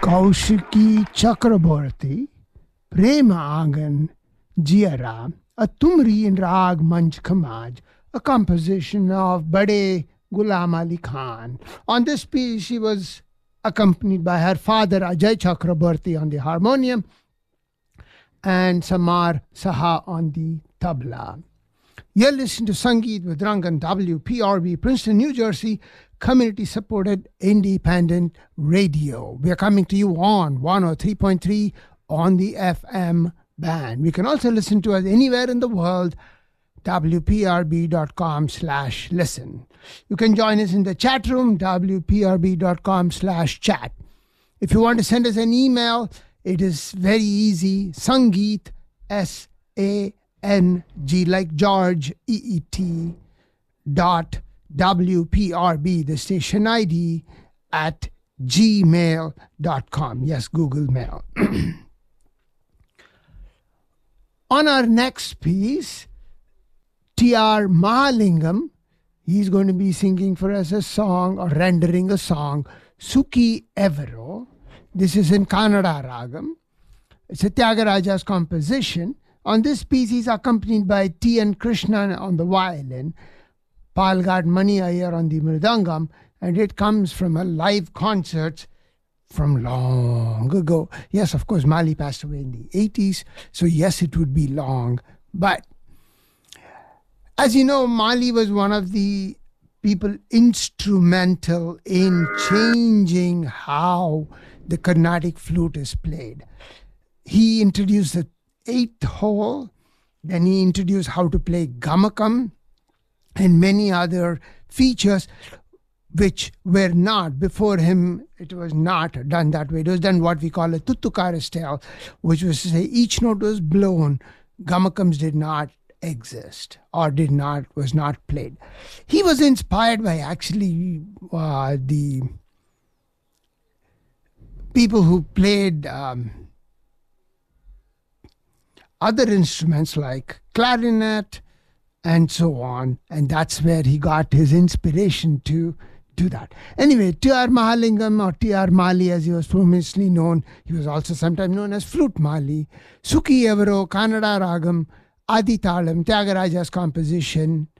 Kaushiki Chakraborty, Prema Agan, Jiara, a Tumri in Rag Manj Khamaj, a composition of Bade Ghulam Ali Khan. On this piece, she was accompanied by her father Ajay Chakraborty on the harmonium and Samar Saha on the tabla. You're listening to Sangeet with Rangan, WPRB, Princeton, New Jersey, community-supported independent radio. We are coming to you on 103.3 on the FM band. We can also listen to us anywhere in the world, wprb.com/listen. You can join us in the chat room, wprb.com/chat. If you want to send us an email, it is very easy, Sangeet, SANG, like George, EET, .wprb, the station ID, at gmail.com. Yes, Google Mail. On our next piece, T.R. Mahalingam, he's going to be singing for us a song or rendering a song, Sukhi Evaro. This is in Kannada Ragam. It's a Tyagaraja's composition. On this piece, he's accompanied by T.N. Krishnan on the violin, Palgad Mani Iyer on the mridangam, and it comes from a live concert from long ago. Yes, of course, Mali passed away in the 80s, so yes, it would be long. But as you know, Mali was one of the people instrumental in changing how the Carnatic flute is played. He introduced the 8th hole, then he introduced how to play gamakam and many other features which were not, before him, it was not done that way. It was done what we call a tuttukara style, which was to say each note was blown, gamakams did not exist or was not played. He was inspired by actually the people who played other instruments like clarinet and so on, and that's where he got his inspiration to do that. Anyway, T.R. Mahalingam, or T.R. Mali as he was famously known, he was also sometimes known as Flute Mali, Sukhi Evaro, Kannada Ragam, Adi Talam, Tyagaraja's composition,